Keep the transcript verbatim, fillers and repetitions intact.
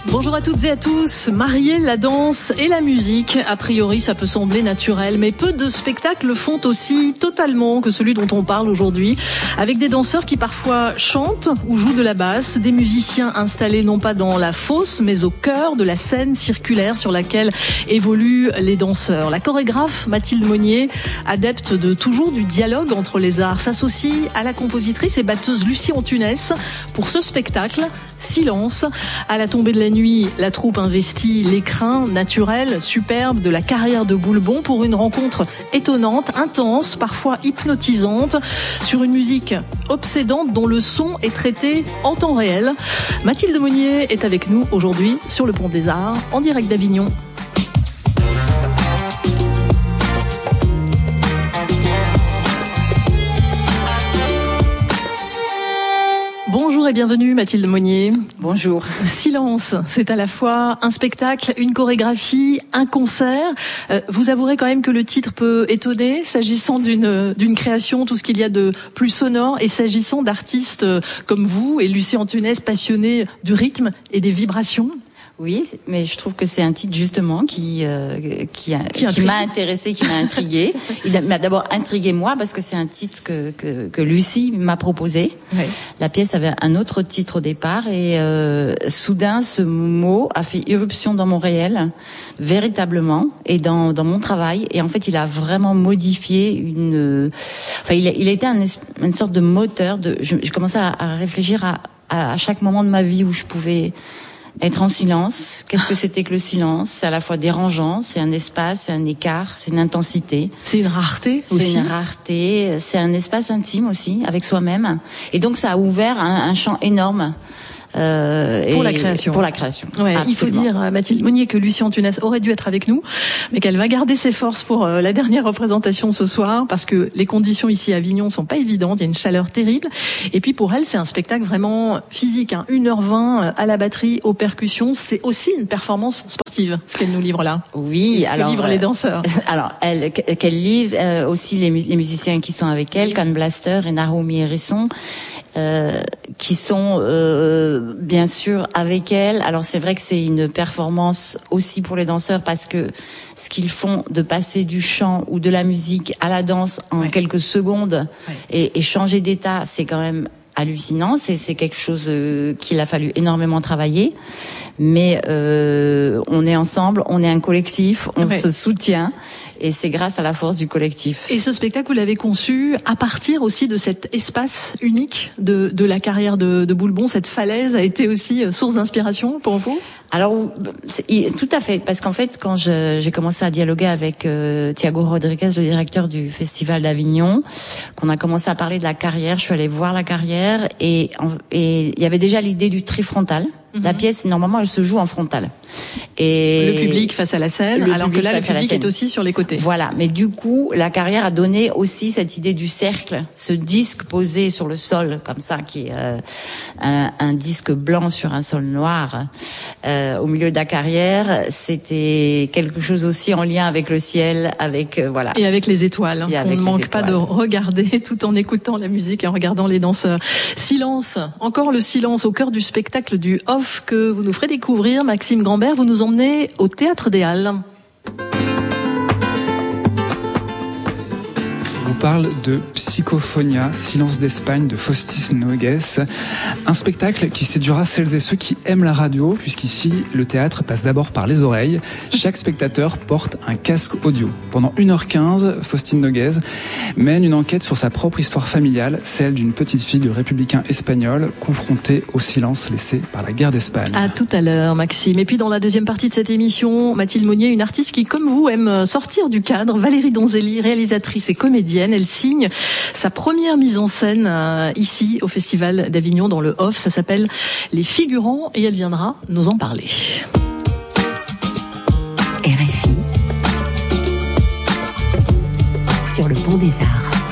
Bonjour à toutes et à tous. Marier la danse et la musique, a priori ça peut sembler naturel, mais peu de spectacles le font aussi totalement que celui dont on parle aujourd'hui, avec des danseurs qui parfois chantent ou jouent de la basse, des musiciens installés non pas dans la fosse, mais au cœur de la scène circulaire sur laquelle évoluent les danseurs. La chorégraphe Mathilde Monnier, adepte de toujours du dialogue entre les arts, s'associe à la compositrice et batteuse Lucie Antunès pour ce spectacle, Silence. À la tombée de la nuit, la troupe investit l'écrin naturel, superbe de la carrière de Boulbon pour une rencontre étonnante, intense, parfois hypnotisante, sur une musique obsédante dont le son est traité en temps réel. Mathilde Monnier est avec nous aujourd'hui sur le Pont des Arts, en direct d'Avignon. Bonjour et bienvenue Mathilde Monnier. Bonjour. Silence, c'est à la fois un spectacle, une chorégraphie, un concert. Euh, vous avouerez quand même que le titre peut étonner, s'agissant d'une d'une création, tout ce qu'il y a de plus sonore, et s'agissant d'artistes comme vous et Lucie Antunès, passionnés du rythme et des vibrations. Oui, mais je trouve que c'est un titre justement qui euh, qui, a, qui, qui m'a intéressée, qui m'a intriguée. Il m'a d'abord intriguée moi parce que c'est un titre que que, que Lucie m'a proposé. Oui. La pièce avait un autre titre au départ et euh, soudain ce mot a fait irruption dans mon réel, véritablement, et dans dans mon travail. Et en fait, il a vraiment modifié une. Enfin, il a, il a été un, une sorte de moteur. De. Je, je commençais à, à réfléchir à, à à chaque moment de ma vie où je pouvais être en silence. Qu'est-ce que c'était que le silence? C'est à la fois dérangeant, c'est un espace, c'est un écart, c'est une intensité. C'est une rareté aussi. C'est une rareté, c'est un espace intime aussi, avec soi-même. Et donc ça a ouvert un, un champ énorme. Euh, pour et la création. Pour la création. Ouais, il faut dire, Mathilde Monnier, que Lucie Antunès aurait dû être avec nous, mais qu'elle va garder ses forces pour euh, la dernière représentation ce soir, parce que les conditions ici à Avignon sont pas évidentes, il y a une chaleur terrible. Et puis pour elle, c'est un spectacle vraiment physique, hein, une heure vingt à la batterie, aux percussions. C'est aussi une performance sportive, ce qu'elle nous livre là. Oui, ce alors. Que livrent euh, les danseurs. Alors, elle, qu'elle livre euh, aussi les, les musiciens qui sont avec elle, Can Blaster et Naomi Hérisson. Euh, qui sont euh, bien sûr avec elle. Alors c'est vrai que c'est une performance aussi pour les danseurs parce que ce qu'ils font de passer du chant ou de la musique à la danse en ouais. quelques secondes ouais. et, et changer d'état, c'est quand même hallucinant. C'est, c'est quelque chose euh, qu'il a fallu énormément travailler. Mais euh, on est ensemble, on est un collectif, on ouais. se soutient. Et c'est grâce à la force du collectif. Et ce spectacle, vous l'avez conçu à partir aussi de cet espace unique de, de la carrière de, de Boulbon. Cette falaise a été aussi source d'inspiration pour vous? Alors, tout à fait. Parce qu'en fait, quand je, j'ai commencé à dialoguer avec euh, Thiago Rodriguez, le directeur du Festival d'Avignon, qu'on a commencé à parler de la carrière, je suis allée voir la carrière et et il y avait déjà l'idée du trifrontal. Mm-hmm. La pièce, normalement, elle se joue en frontal. Et le public face à la scène, alors que là, le public est aussi sur les côtés. Voilà. Mais du coup, la carrière a donné aussi cette idée du cercle, ce disque posé sur le sol, comme ça, qui est euh, un, un disque blanc sur un sol noir, euh, au milieu de la carrière. C'était quelque chose aussi en lien avec le ciel, avec euh, voilà. Et avec les étoiles. Hein, on ne manque pas de regarder tout en écoutant la musique et en regardant les danseurs. Silence, encore le silence au cœur du spectacle du Off que vous nous ferez découvrir, Maxime Grambert. Vous nous emmenez au Théâtre des Halles. Je vous parle de Psychophonia, Silence d'Espagne de Faustis Nogues, un spectacle qui séduira celles et ceux qui aiment la radio, puisqu'ici le théâtre passe d'abord par les oreilles. Chaque spectateur porte un casque audio. Pendant une heure quinze, Faustin Nogues mène une enquête sur sa propre histoire familiale, celle d'une petite fille de républicain espagnol confrontée au silence laissé par la guerre d'Espagne. À tout à l'heure, Maxime. Et puis dans la deuxième partie de cette émission, Mathilde Monnier, une artiste qui, comme vous, aime sortir du cadre, Valérie Donzelli, réalisatrice et comédienne. Elle signe sa première mise en scène euh, ici au Festival d'Avignon dans le Off. Ça s'appelle Les Figurants et elle viendra nous en parler. R F I sur le Pont des Arts.